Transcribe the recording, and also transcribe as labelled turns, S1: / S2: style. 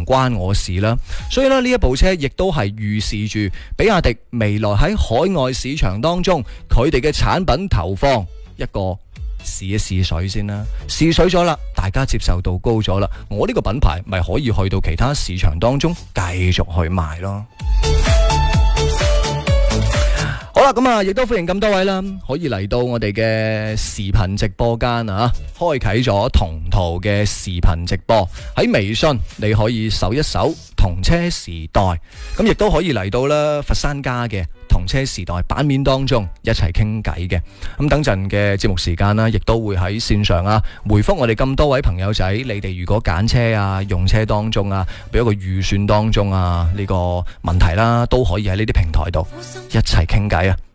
S1: 唔關我事啦。所以呢，呢一部車亦都係預示住比亞迪未來喺海外市場當中，佢哋嘅產品投放一個試一試水先啦，試水咗啦，大家接受度高咗啦，我呢個品牌咪可以去到其他市場當中繼續去賣咯。好啦，咁啊，亦都歡迎咁多位啦，可以嚟到我哋嘅視頻直播間啊，開啟咗同途嘅視頻直播，喺微信你可以搜一搜同車時代，咁亦都可以嚟到啦佛山家嘅同車時代版面當中一齊傾偈嘅。咁等陣嘅節目時間啦，亦都會喺線上啊回覆我哋咁多位朋友仔，你哋如果揀車啊、用車當中啊、俾一個預算當中啊呢個問題啦，都可以喺呢啲平台度一齊傾偈啊。